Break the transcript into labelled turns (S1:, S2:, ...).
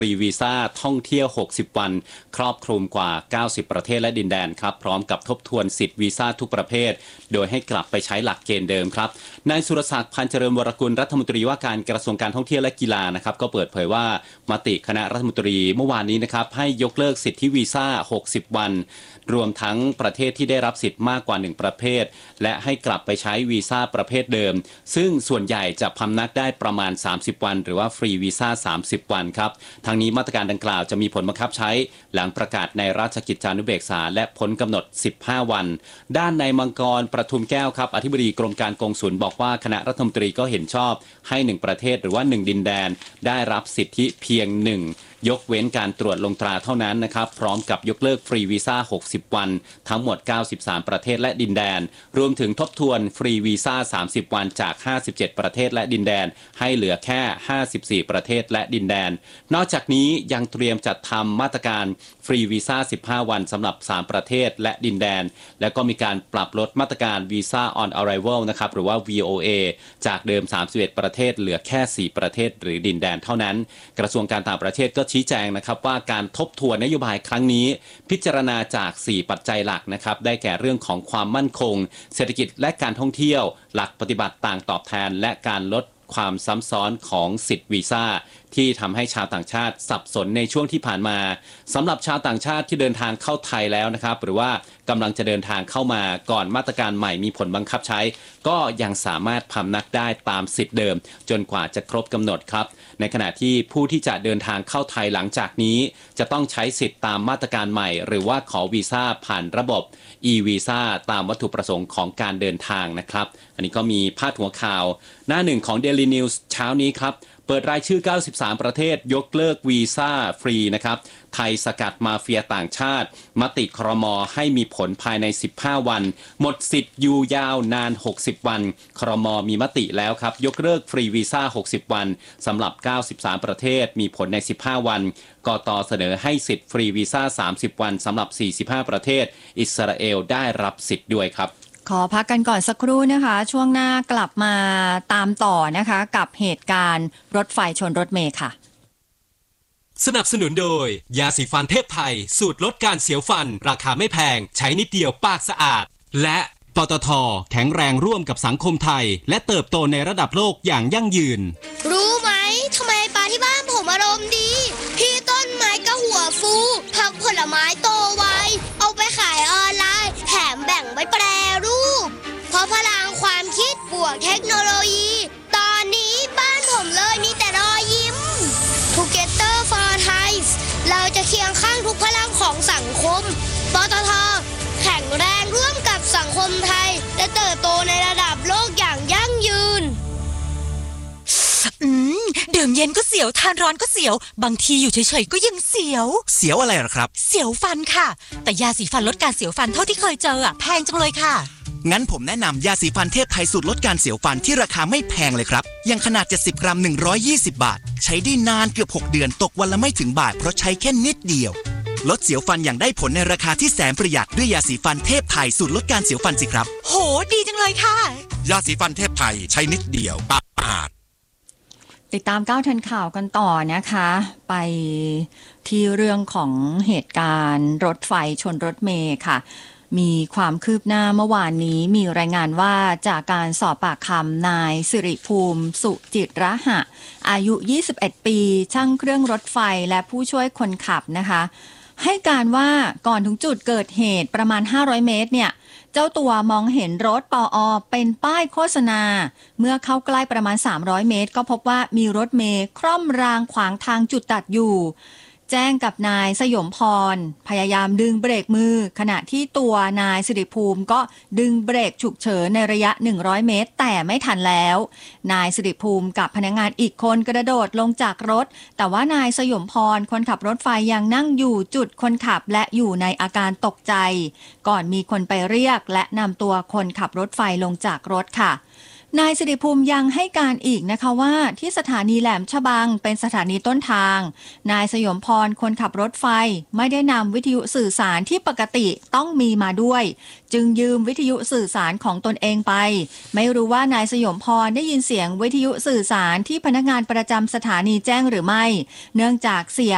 S1: ฟรีวีซ่าท่องเที่ยว60วันครอบคลุมกว่า90ประเทศและดินแดนครับพร้อมกับทบทวนสิทธิวีซ่าทุกประเภทโดยให้กลับไปใช้หลักเกณฑ์เดิมครับนายสุรศักดิ์พันธ์เจริญวรกุลรัฐมนตรีว่าการกระทรวงการท่องเที่ยวและกีฬานะครับก็เปิดเผยว่ามติคณะรัฐมนตรีเมื่อวานนี้นะครับให้ยกเลิกสิทธิวีซ่า60วันรวมทั้งประเทศที่ได้รับสิทธิ์มากกว่า1ประเภทและให้กลับไปใช้วีซ่าประเภทเดิมซึ่งส่วนใหญ่จะพำนักได้ประมาณ30วันหรือว่าฟรีวีซ่า30วันครับทางนี้มาตรการดังกล่าวจะมีผลบังคับใช้หลังประกาศในราชกิจจานุเบกษาและพ้นกำหนด15วันด้านนายมังกรประทุมแก้วครับอธิบดีกรมการกงสุลบอกว่าคณะรัฐมนตรีก็เห็นชอบให้1ประเทศหรือว่า1ดินแดนได้รับสิทธิเพียง1ยกเว้นการตรวจลงตราเท่านั้นนะครับพร้อมกับยกเลิกฟรีวีซ่า60วันทั้งหมด93ประเทศและดินแดนรวมถึงทบทวนฟรีวีซ่า30วันจาก57ประเทศและดินแดนให้เหลือแค่54ประเทศและดินแดนนอกจากนี้ยังเตรียมจัดทำมาตรการฟรีวีซ่า15วันสำหรับ3ประเทศและดินแดนและก็มีการปรับลดมาตรการวีซ่า on arrival นะครับหรือว่า VOA จากเดิม31ประเทศเหลือแค่4ประเทศหรือดินแดนเท่านั้นกระทรวงการต่างประเทศก็ชี้แจงนะครับว่าการทบทวนนโยบายครั้งนี้พิจารณาจาก4ปัจจัยหลักนะครับได้แก่เรื่องของความมั่นคงเศรษฐกิจและการท่องเที่ยวหลักปฏิบัติต่างตอบแทนและการลดความซ้ำซ้อนของสิทธิวีซ่าที่ทำให้ชาวต่างชาติสับสนในช่วงที่ผ่านมาสำหรับชาวต่างชาติที่เดินทางเข้าไทยแล้วนะครับหรือว่ากำลังจะเดินทางเข้ามาก่อนมาตรการใหม่มีผลบังคับใช้ก็ยังสามารถพำนักได้ตามสิทธิเดิมจนกว่าจะครบกำหนดครับในขณะที่ผู้ที่จะเดินทางเข้าไทยหลังจากนี้จะต้องใช้สิทธิ์ตามมาตรการใหม่หรือว่าขอวีซ่าผ่านระบบ e-visa ตามวัตถุประสงค์ของการเดินทางนะครับอันนี้ก็มีพาดหัวข่าวหน้าหนึ่งของ Daily News เช้านี้ครับเปิดรายชื่อ93ประเทศยกเลิกวีซ่าฟรีนะครับไทยสกัดมาเฟียต่างชาติมติครม.ให้มีผลภายใน15วันหมดสิทธิ์อยู่ยาวนาน60วันครม.มีมติแล้วครับยกเลิกฟรีวีซ่า60วันสำหรับ93ประเทศมีผลใน15วันกต.เสนอให้สิทธิ์ฟรีวีซ่า30วันสำหรับ45ประเทศอิสราเอลได้รับสิทธิ์ด้วยครับ
S2: ขอพักกันก่อนสักครู่นะคะช่วงหน้ากลับมาตามต่อนะคะกับเหตุการณ์รถไฟชนรถเมล์ค่ะ
S3: สนับสนุนโดยยาสีฟันเทพไทยสูตรลดการเสียวฟันราคาไม่แพงใช้นิดเดียวปากสะอาดและปตท.แข็งแรงร่วมกับสังคมไทยและเติบโตในระดับโลกอย่างยั่งยืน
S4: รู้ไหมทำไมปลาที่บ้านผมอารมณ์ดีพี่ต้นไม้ก็หัวฟูผักผลไม้โตไวเอาไปขายออนไลน์แถมแบ่งไว้แปรรูปเพราะพลังความคิดบวกเทคโนโลยีตอนนี้บ้านผมเลยมีแต่รอยยิ้ม Together for Thai เราจะเคียงข้างทุกพลังของสังคมปตท.แข็งแรงร่วมกับสังคมไทยและเติบโตในระดับโลกอย่างยั่งยืน
S5: ดื่มเย็นก็เสียวทานร้อนก็เสียวบางทีอยู่เฉยๆก็ยังเสียว
S6: อะไรหรอครับ
S5: เสียวฟันค่ะแต่ยาสีฟันลดการเสียวฟันเท่าที่เคยเจอแพงจังเลยค่ะ
S6: งั้นผมแนะนำยาสีฟันเทพไทยสูตรลดการเสียวฟันที่ราคาไม่แพงเลยครับยังขนาด70กรัม120บาทใช้ได้นานเกือบ6เดือนตกวันละไม่ถึงบาทเพราะใช้แค่นิดเดียวลดเสียวฟันอย่างได้ผลในราคาที่แสนประหยัดด้วยยาสีฟันเทพไทยสูตรลดการเสียวฟันสิครับ
S5: โหดีจังเลยค่ะ
S6: ยาสีฟันเทพไทยใช้นิดเดียวสะอาด
S2: ติดตาม9ทันข่าวกันต่อนะคะไปที่เรื่องของเหตุการณ์รถไฟชนรถเมล์ค่ะมีความคืบหน้าเมื่อวานนี้มีรายงานว่าจากการสอบปากคำนายสิริภูมิสุจิตระหะอายุ21ปีช่างเครื่องรถไฟและผู้ช่วยคนขับนะคะให้การว่าก่อนถึงจุดเกิดเหตุประมาณ500เมตรเนี่ยเจ้าตัวมองเห็นรถปอ.เป็นป้ายโฆษณาเมื่อเข้าใกล้ประมาณ300เมตรก็พบว่ามีรถเมล์คร่อมรางขวางทางจุดตัดอยู่แจ้งกับนายสยมพรพยายามดึงเบรกมือขณะที่ตัวนายสิริภูมิก็ดึงเบรกฉุกเฉินในระยะ100เมตรแต่ไม่ทันแล้วนายสิริภูมิกับพนักงานอีกคนกระโดดลงจากรถแต่ว่านายสยมพรคนขับรถไฟยังนั่งอยู่จุดคนขับและอยู่ในอาการตกใจก่อนมีคนไปเรียกและนำตัวคนขับรถไฟลงจากรถค่ะนายสิริภูมิยังให้การอีกนะคะว่าที่สถานีแหลมฉบังเป็นสถานีต้นทางนายสยมพรคนขับรถไฟไม่ได้นำวิทยุสื่อสารที่ปกติต้องมีมาด้วยจึงยืมวิทยุสื่อสารของตนเองไปไม่รู้ว่านายสยมพรได้ยินเสียงวิทยุสื่อสารที่พนักงานประจำสถานีแจ้งหรือไม่เนื่องจากเสียง